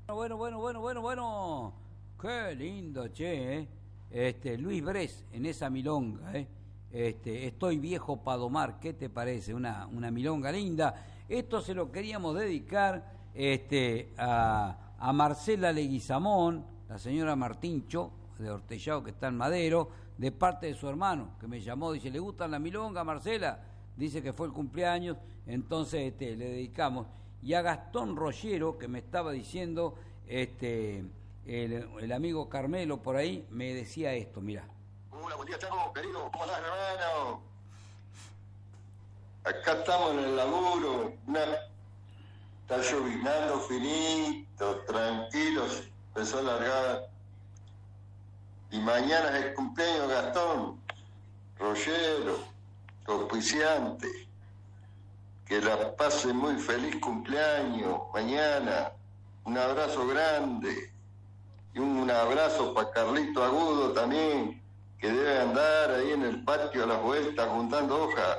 Bueno. Qué lindo, che, Luis Bres en esa milonga, Estoy viejo para domar, ¿qué te parece? Una milonga linda. Esto se lo queríamos dedicar, a Marcela Leguizamón, la señora Martincho, de Hortellado, que está en Madero, de parte de su hermano, que me llamó, dice, ¿le gusta la milonga, Marcela? Dice que fue el cumpleaños, entonces le dedicamos. Y a Gastón Rollero, que me estaba diciendo, el amigo Carmelo por ahí, me decía esto, mirá. Hola, buen día, Chango, querido, ¿cómo estás, hermano? Acá estamos en el laburo, está llovinando finito, tranquilos, empezó a largar. Y mañana es el cumpleaños de Gastón Rollero, auspiciante. Que la pase muy feliz cumpleaños mañana. Un abrazo grande. Y un abrazo para Carlito Agudo también, que debe andar ahí en el patio a las vueltas juntando hojas.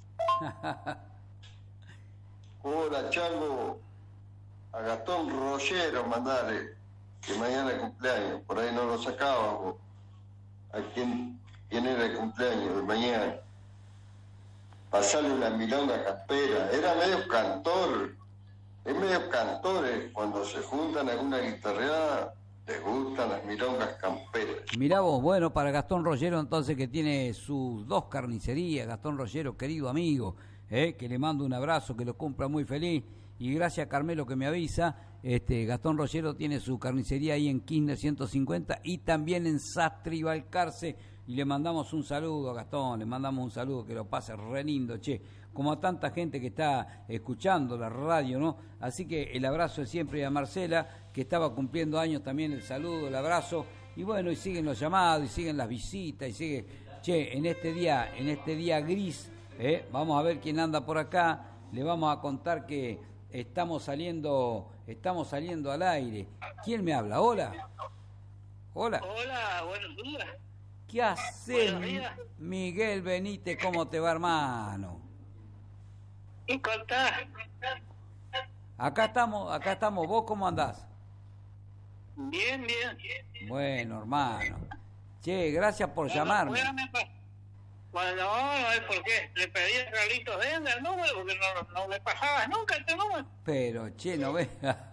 Hola, Chango. A Gastón Rollero mandale, que mañana es cumpleaños. Por ahí no lo sacábamos. ¿A quién era el cumpleaños de mañana? Pasarle una milonga campera. Era medio cantor. Es medio cantores. Cuando se juntan alguna guitarreada, les gustan las milongas camperas. Mirá vos, bueno, para Gastón Rollero entonces, que tiene sus 2 carnicerías, Gastón Rollero, querido amigo, que le mando un abrazo, que lo cumpla muy feliz. Y gracias a Carmelo que me avisa, Gastón Rollero tiene su carnicería ahí en Kirchner 150 y también en Sastre y Balcarce. Y le mandamos un saludo a Gastón, le mandamos un saludo, que lo pase re lindo, che, como a tanta gente que está escuchando la radio, ¿no? Así que el abrazo de siempre, y a Marcela, que estaba cumpliendo años también, el saludo, el abrazo, y bueno, y siguen los llamados, y siguen las visitas, y sigue, che, en este día gris, vamos a ver quién anda por acá, le vamos a contar que estamos saliendo al aire. ¿Quién me habla? Hola. Hola, buenos días. ¿Qué haces, Miguel Benítez? ¿Cómo te va, hermano? ¿Y contás? Acá estamos. ¿Vos cómo andás? Bien. Bueno, hermano. Che, gracias por llamarme. Bueno, no es porque le pedí a Carlitos Denda el número, porque no me pasabas nunca este número. Pero, che, no ves.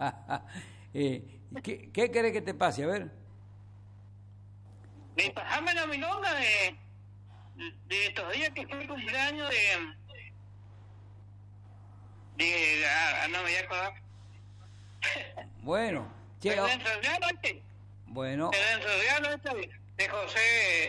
¿Qué querés que te pase? A ver. Pasame la milonga de estos días que fue el cumpleaños no me voy a acordar. Bueno, che. Bueno. De José,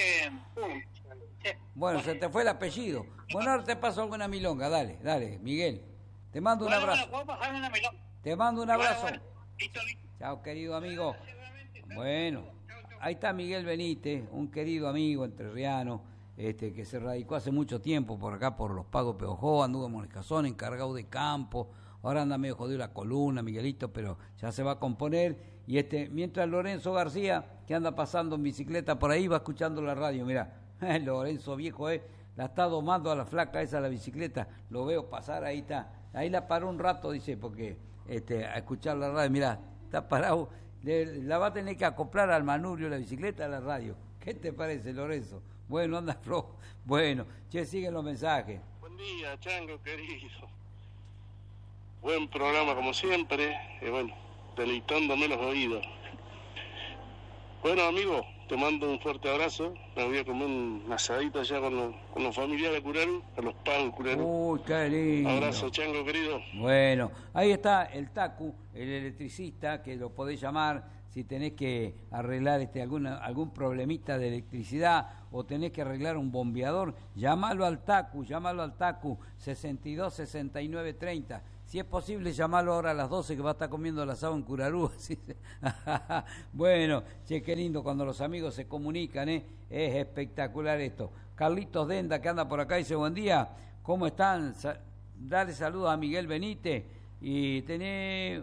Bueno, se te fue el apellido. Bueno, ahora te paso alguna milonga, dale, Miguel. Te mando un abrazo. Te mando un abrazo. Listo. Chao, querido amigo. Bueno. Ahí está Miguel Benítez, un querido amigo entrerriano, que se radicó hace mucho tiempo por acá, por los Pagos Peojó, anduvo en Monescazón, encargado de campo, ahora anda medio jodido la columna, Miguelito, pero ya se va a componer. Y mientras Lorenzo García, que anda pasando en bicicleta por ahí, va escuchando la radio, mirá, Lorenzo viejo, la está domando a la flaca esa la bicicleta, lo veo pasar, ahí está, ahí la paró un rato, dice, porque a escuchar la radio, mirá, está parado. La va a tener que acoplar al manubrio la bicicleta a la radio. ¿Qué te parece, Lorenzo? Bueno, anda flojo. Bueno, che, siguen los mensajes. Buen día, Chango querido. Buen programa como siempre. Bueno, deleitándome los oídos. Bueno, amigo, te mando un fuerte abrazo. Me voy a comer un asadito allá con los familiares de Curarú, con los pagos Curarú. Uy, qué lindo. Abrazo, Chango querido. Bueno, ahí está el Tacu, el electricista, que lo podés llamar si tenés que arreglar algún problemita de electricidad o tenés que arreglar un bombeador. Llámalo al Tacu, 62 69 30. Si es posible, llamalo ahora a las 12, que va a estar comiendo el asado en Curarú. Bueno, che, qué lindo cuando los amigos se comunican, Es espectacular esto. Carlitos Denda, que anda por acá, dice, buen día, ¿cómo están? Dale saludos a Miguel Benítez. Y tenía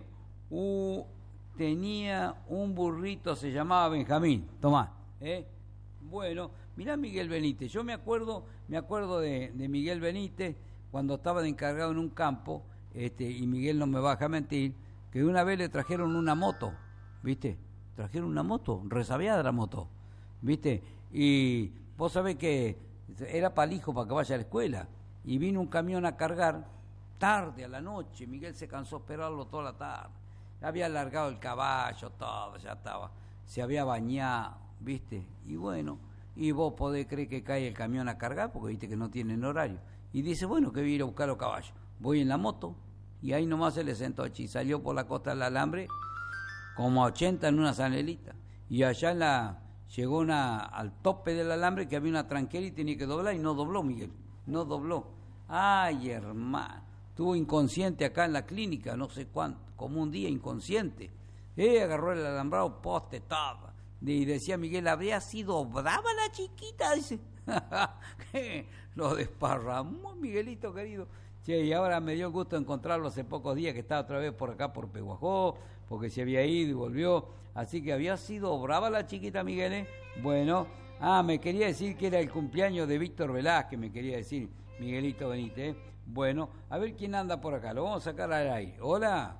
un burrito, se llamaba Benjamín. Tomá, Bueno, mirá Miguel Benítez. Yo me acuerdo de Miguel Benítez cuando estaba de encargado en un campo, y Miguel no me va a mentir, que una vez le trajeron una moto, ¿viste? Trajeron una moto, resabiada la moto, ¿viste? Y vos sabés que era para el hijo, para que vaya a la escuela, y vino un camión a cargar, tarde a la noche, Miguel se cansó de esperarlo toda la tarde, había largado el caballo, todo, ya estaba, se había bañado, ¿viste? Y bueno, y vos podés creer que cae el camión a cargar, porque viste que no tienen horario, y dice, bueno, que voy a ir a buscar los caballos, voy en la moto, y ahí nomás se le sentó y salió por la costa del alambre, como a 80 en una zanelita, y allá llegó al tope del alambre que había una tranquera y tenía que doblar, y no dobló, Miguel, no dobló. Ay, hermano, estuvo inconsciente acá en la clínica, no sé cuánto, como un día inconsciente, agarró el alambrado, poste, todo, y decía Miguel, ¿habría sido brava la chiquita? Dice, lo desparramó, Miguelito querido. Che, y ahora me dio gusto encontrarlo hace pocos días, que estaba otra vez por acá por Peguajó, porque se había ido y volvió, así que había sido brava la chiquita, Miguel, ¿eh? Bueno, me quería decir que era el cumpleaños de Víctor Velázquez, me quería decir Miguelito Benítez, ¿eh? Bueno, a ver quién anda por acá, lo vamos a sacar al aire. Hola.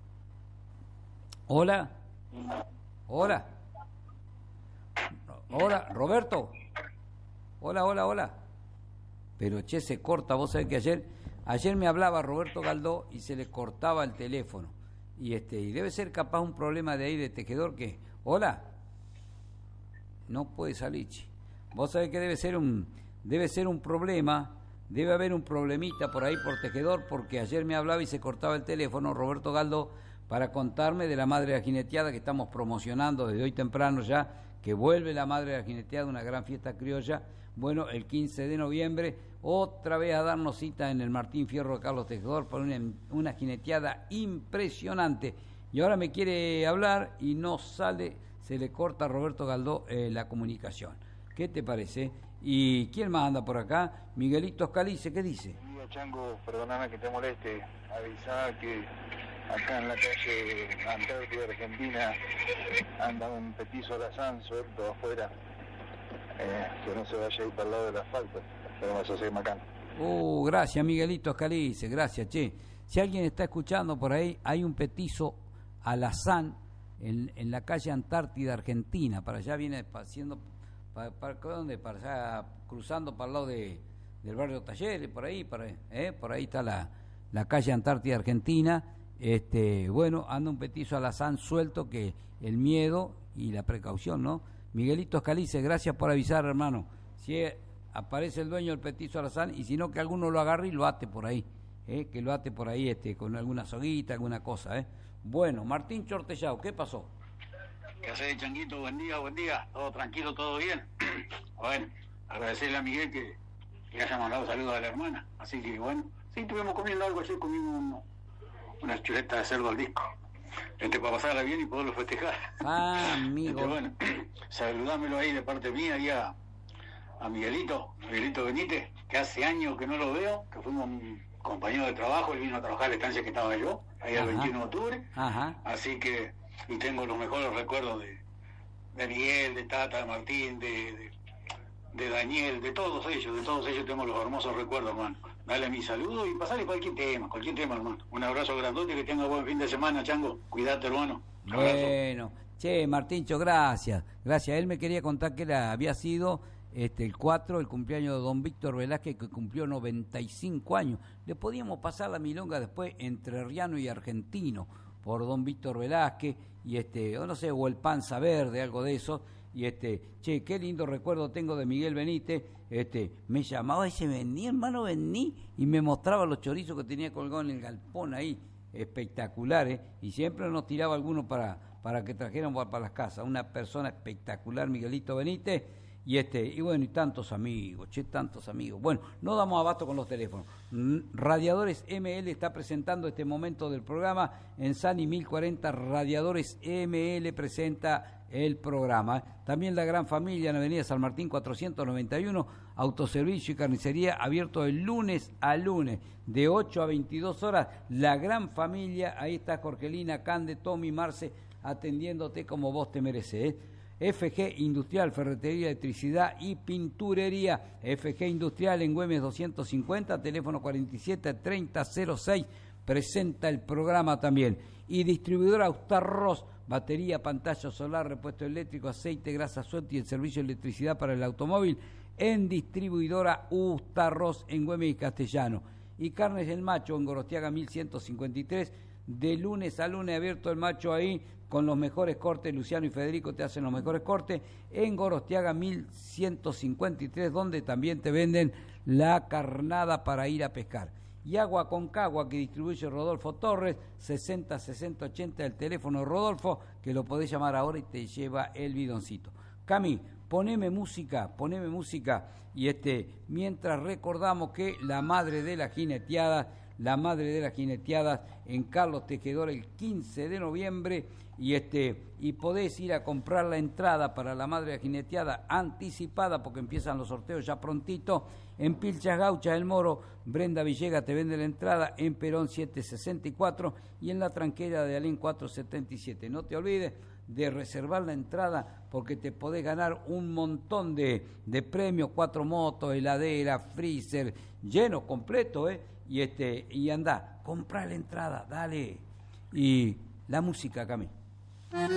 Hola. Hola. Hola, Roberto. Hola. Pero che, se corta, vos sabés que ayer me hablaba Roberto Galdó y se le cortaba el teléfono. Y debe ser capaz un problema de ahí de tejedor que... Hola. No puede salir, che. Vos sabés que debe ser un problema, debe haber un problemita por ahí por tejedor, porque ayer me hablaba y se cortaba el teléfono Roberto Galdó para contarme de la Madre de la Jineteada que estamos promocionando desde hoy temprano ya, que vuelve la Madre de la Jineteada, una gran fiesta criolla. Bueno, el 15 de noviembre, otra vez a darnos cita en el Martín Fierro de Carlos Tejedor para una jineteada impresionante. Y ahora me quiere hablar y no sale, se le corta a Roberto Galdó la comunicación. ¿Qué te parece? ¿Y quién más anda por acá? Miguelito Escalice, ¿qué dice? Mira, Chango, perdóname que te moleste, avisá que acá en la calle Antártida, Argentina, anda un petizo alazán suelto afuera. Que no se vaya a ir para el lado del asfalto, pero vas a ser macán. Gracias, Miguelito Escalice, gracias, che. Si alguien está escuchando por ahí, hay un petizo alazán en la calle Antártida, Argentina, para allá viene haciendo, ¿para dónde? Para allá, cruzando para el lado del barrio Talleres, por ahí está la calle Antártida, Argentina. Bueno, anda un petizo alazán suelto, que el miedo y la precaución, ¿no? Miguelito Escalice, gracias por avisar, hermano. Si aparece el dueño del petizo alazán, y si no, que alguno lo agarre y lo ate por ahí, que lo ate por ahí con alguna soguita, alguna cosa. Bueno, Martín Chortellao, ¿qué pasó? ¿Qué haces, Changuito? Buen día, todo tranquilo, todo bien. Bueno, agradecerle a Miguel que haya mandado saludos a la hermana, así que bueno, sí, estuvimos comiendo algo ayer, comimos unas chuletas de cerdo al disco. Para pasarla bien y poderlo festejar. Amigo. Bueno, saludámelo ahí de parte mía y a Miguelito Benítez, que hace años que no lo veo, que fuimos compañeros de trabajo, él vino a trabajar a la estancia que estaba yo, ahí el 21 de octubre. Ajá. Así que, y tengo los mejores recuerdos de Miguel, de Tata, de Martín, de Daniel, de todos ellos tengo los hermosos recuerdos, hermano. Dale mi saludo y pasarle cualquier tema, hermano. Un abrazo grandote, que tenga buen fin de semana, Chango. Cuídate, hermano. Bueno, che, Martíncho, gracias. Él me quería contar que había sido el 4, el cumpleaños de don Víctor Velázquez, que cumplió 95 años. Le podíamos pasar la milonga después entrerriano y argentino por don Víctor Velázquez, y o no sé, o el Panza Verde, algo de eso. Y che, qué lindo recuerdo tengo de Miguel Benítez. Me llamaba y se venía, hermano, vení, y me mostraba los chorizos que tenía colgado en el galpón ahí, espectaculares, y siempre nos tiraba algunos para que trajéramos para las casas. Una persona espectacular, Miguelito Benítez. Y bueno, y tantos amigos. Bueno, no damos abasto con los teléfonos. Radiadores ML está presentando este momento del programa en Sani 1040. Radiadores ML presenta el programa. También La Gran Familia en Avenida San Martín 491, autoservicio y carnicería abierto de lunes a lunes, de 8 a 22 horas. La Gran Familia, ahí está Jorgelina, Cande, Tommy, Marce, atendiéndote como vos te mereces. FG Industrial, ferretería, electricidad y pinturería. FG Industrial en Güemes 250, teléfono 47 30 06. presenta el programa también. Y distribuidora Ustarros, batería, pantalla solar, repuesto eléctrico, aceite, grasa suelta y el servicio de electricidad para el automóvil en distribuidora Ustarros en Güemes y Castellano. Y Carnes del Macho en Gorostiaga 1153, de lunes a lunes abierto el Macho ahí con los mejores cortes. Luciano y Federico te hacen los mejores cortes en Gorostiaga 1153, donde también te venden la carnada para ir a pescar. Y Agua Concagua, que distribuye Rodolfo Torres, 60 60 80, el teléfono Rodolfo, que lo podés llamar ahora y te lleva el bidoncito. Cami, poneme música, y mientras recordamos que la madre de las jineteadas en Carlos Tejedor el 15 de noviembre, y podés ir a comprar la entrada para la madre de la jineteada anticipada, porque empiezan los sorteos ya prontito, en Pilchas Gauchas del Moro. Brenda Villegas te vende la entrada en Perón 764 y en La Tranquera de Alén 477. No te olvides de reservar la entrada, porque te podés ganar un montón de premios, 4 motos, heladera, freezer, lleno, completo, y andá, comprá la entrada, dale. Y la música, Cami.